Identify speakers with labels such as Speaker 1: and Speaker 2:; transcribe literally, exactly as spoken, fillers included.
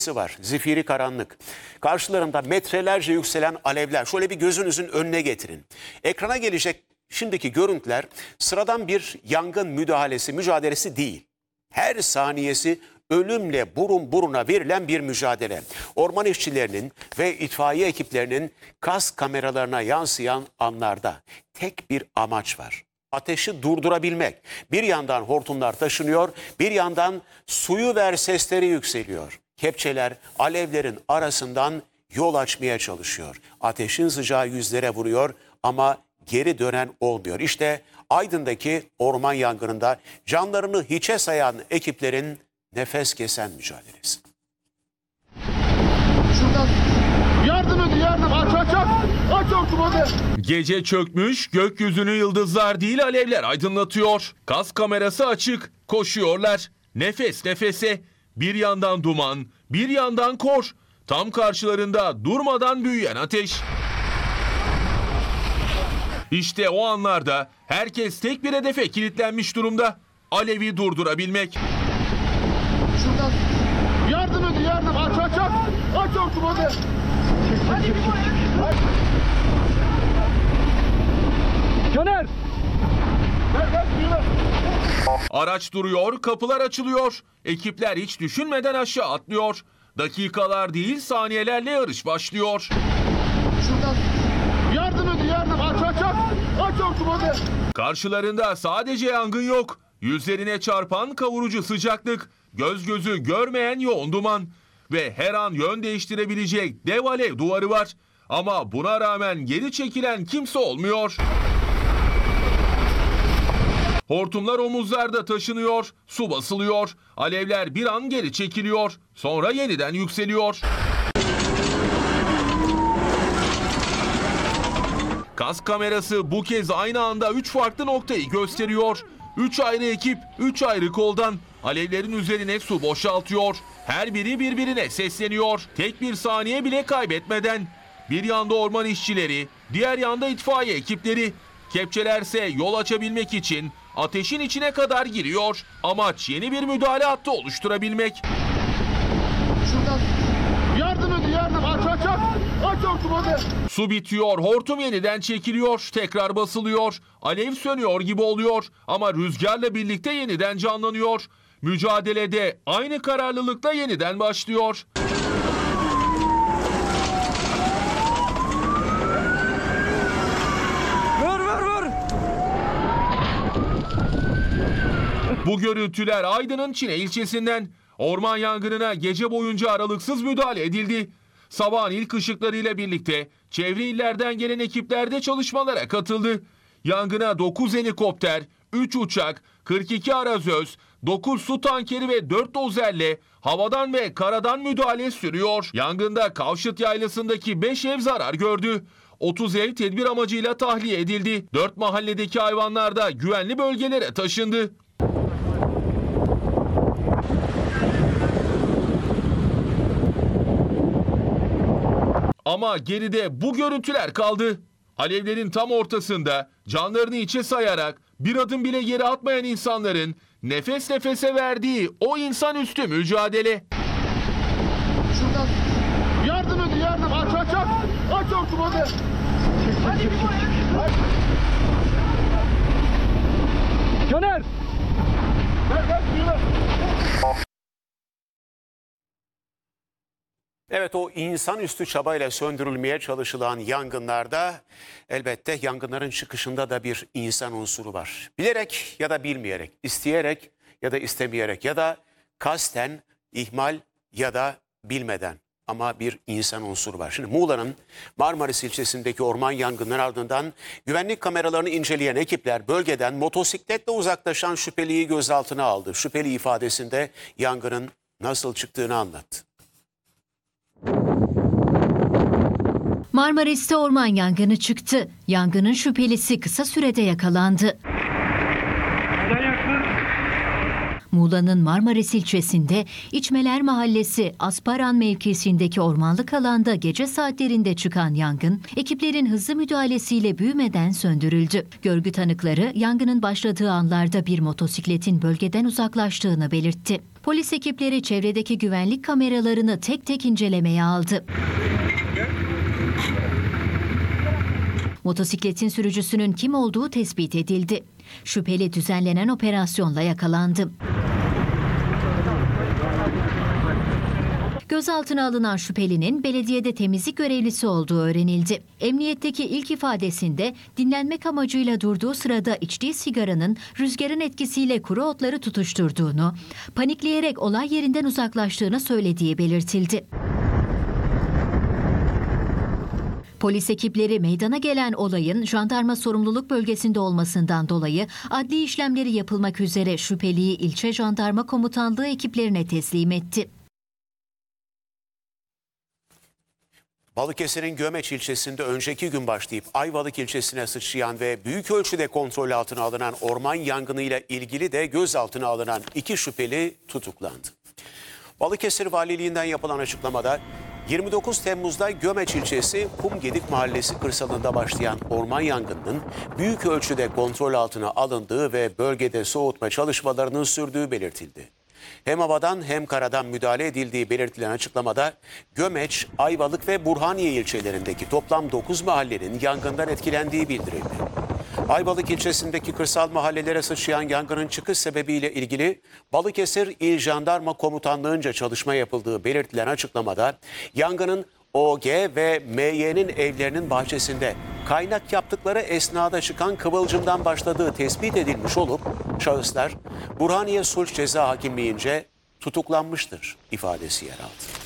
Speaker 1: var. Zifiri karanlık. Karşılarında metrelerce yükselen alevler. Şöyle bir gözünüzün önüne getirin. Ekrana gelecek şimdiki görüntüler sıradan bir yangın müdahalesi, mücadelesi değil. Her saniyesi ölümle burun buruna verilen bir mücadele. Orman işçilerinin ve itfaiye ekiplerinin kas kameralarına yansıyan anlarda tek bir amaç var. Ateşi durdurabilmek. Bir yandan hortumlar taşınıyor, bir yandan suyu ver sesleri yükseliyor. Kepçeler alevlerin arasından yol açmaya çalışıyor. Ateşin sıcağı yüzlere vuruyor ama geri dönen olmuyor. İşte Aydın'daki orman yangınında canlarını hiçe sayan ekiplerin nefes kesen mücadelesi.
Speaker 2: Şuradan yardım edin, yardım, aç aç aç aç hortumu hadi.
Speaker 3: Gece çökmüş, gökyüzünü yıldızlar değil alevler aydınlatıyor. Kas kamerası açık, koşuyorlar. Nefes nefese, bir yandan duman, bir yandan kor. Tam karşılarında durmadan büyüyen ateş. İşte o anlarda herkes tek bir hedefe kilitlenmiş durumda. Alevi durdurabilmek.
Speaker 2: Şuradan yardım edin, yardım, aç aç aç aç hortumu hadi. Hadi bir boy. Caner.
Speaker 3: Araç duruyor, kapılar açılıyor. Ekipler hiç düşünmeden aşağı atlıyor. Dakikalar değil saniyelerle yarış başlıyor.
Speaker 2: Şuradan yardım edin, yardım, aç aç aç aç hortumu hadi.
Speaker 3: Karşılarında sadece yangın yok. Yüzlerine çarpan kavurucu sıcaklık, göz gözü görmeyen yoğun duman ve her an yön değiştirebilecek dev alev duvarı var. Ama buna rağmen geri çekilen kimse olmuyor. Hortumlar omuzlarda taşınıyor, su basılıyor, alevler bir an geri çekiliyor, sonra yeniden yükseliyor. Kas kamerası bu kez aynı anda üç farklı noktayı gösteriyor. Üç ayrı ekip, üç ayrı koldan alevlerin üzerine su boşaltıyor. Her biri birbirine sesleniyor. Tek bir saniye bile kaybetmeden. Bir yanda orman işçileri, diğer yanda itfaiye ekipleri. Kepçelerse yol açabilmek için ateşin içine kadar giriyor. Amaç yeni bir müdahale hattı oluşturabilmek.
Speaker 2: Şuradan yardım edin, yardım, aç aç aç aç hortumu hadi.
Speaker 3: Su bitiyor, hortum yeniden çekiliyor, tekrar basılıyor. Alev sönüyor gibi oluyor ama rüzgarla birlikte yeniden canlanıyor. Mücadelede aynı kararlılıkla yeniden başlıyor.
Speaker 2: Ver ver ver.
Speaker 3: Bu görüntüler Aydın'ın Çine ilçesinden. Orman yangınına gece boyunca aralıksız müdahale edildi. Sabahın ilk ışıklarıyla birlikte çevre illerden gelen ekipler de çalışmalara katıldı. Yangına dokuz helikopter, üç uçak, kırk iki arazöz, dokuz su tankeri ve dört dozerle havadan ve karadan müdahale sürüyor. Yangında Kavşıt Yaylası'ndaki beş ev zarar gördü. otuz ev tedbir amacıyla tahliye edildi. dört mahalledeki hayvanlar da güvenli bölgelere taşındı. Ama geride bu görüntüler kaldı. Alevlerin tam ortasında canlarını içe sayarak bir adım bile geri atmayan insanların nefes nefese verdiği o insanüstü mücadele.
Speaker 2: Şuradan yardım edin, yardım, aç aç aç aç hortumu hadi. Hadi bir boy. Caner. Ver ver ver.
Speaker 1: Evet, o insanüstü çabayla söndürülmeye çalışılan yangınlarda elbette yangınların çıkışında da bir insan unsuru var. Bilerek ya da bilmeyerek, isteyerek ya da istemeyerek ya da kasten, ihmal ya da bilmeden ama bir insan unsuru var. Şimdi Muğla'nın Marmaris ilçesindeki orman yangınının ardından güvenlik kameralarını inceleyen ekipler bölgeden motosikletle uzaklaşan şüpheliyi gözaltına aldı. Şüpheli ifadesinde yangının nasıl çıktığını anlattı.
Speaker 4: Marmaris'te orman yangını çıktı. Yangının şüphelisi kısa sürede yakalandı. Muğla'nın Marmaris ilçesinde İçmeler Mahallesi Asparan mevkisindeki ormanlık alanda gece saatlerinde çıkan yangın, ekiplerin hızlı müdahalesiyle büyümeden söndürüldü. Görgü tanıkları yangının başladığı anlarda bir motosikletin bölgeden uzaklaştığını belirtti. Polis ekipleri çevredeki güvenlik kameralarını tek tek incelemeye aldı. Motosikletin sürücüsünün kim olduğu tespit edildi. Şüpheli düzenlenen operasyonla yakalandı. Gözaltına alınan şüphelinin belediyede temizlik görevlisi olduğu öğrenildi. Emniyetteki ilk ifadesinde dinlenmek amacıyla durduğu sırada içtiği sigaranın rüzgarın etkisiyle kuru otları tutuşturduğunu, panikleyerek olay yerinden uzaklaştığını söylediği belirtildi. Polis ekipleri meydana gelen olayın jandarma sorumluluk bölgesinde olmasından dolayı adli işlemleri yapılmak üzere şüpheliyi ilçe jandarma komutanlığı ekiplerine teslim etti.
Speaker 1: Balıkesir'in Gömeç ilçesinde önceki gün başlayıp Ayvalık ilçesine sıçrayan ve büyük ölçüde kontrol altına alınan orman yangınıyla ilgili de gözaltına alınan iki şüpheli tutuklandı. Balıkesir Valiliğinden yapılan açıklamada yirmi dokuz Temmuz'da Gömeç ilçesi Kumgedik Mahallesi kırsalında başlayan orman yangınının büyük ölçüde kontrol altına alındığı ve bölgede soğutma çalışmalarının sürdüğü belirtildi. Hem havadan hem karadan müdahale edildiği belirtilen açıklamada Gömeç, Ayvalık ve Burhaniye ilçelerindeki toplam dokuz mahallenin yangından etkilendiği bildirildi. Ayvalık ilçesindeki kırsal mahallelere sıçrayan yangının çıkış sebebiyle ilgili Balıkesir İl Jandarma Komutanlığı'nca çalışma yapıldığı belirtilen açıklamada yangının O G ve M Y'nin evlerinin bahçesinde kaynak yaptıkları esnada çıkan kıvılcımdan başladığı tespit edilmiş olup şahıslar Burhaniye Sulh Ceza Hakimliği'nce tutuklanmıştır ifadesi yer aldı.